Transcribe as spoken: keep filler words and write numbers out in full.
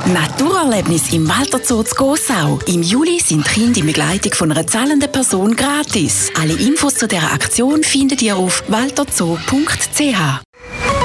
Naturerlebnis im Walter Zoo zu Gossau. Im Juli sind die Kinder in Begleitung von einer zahlenden Person gratis. Alle Infos zu dieser Aktion findet ihr auf walterzoo punkt c h.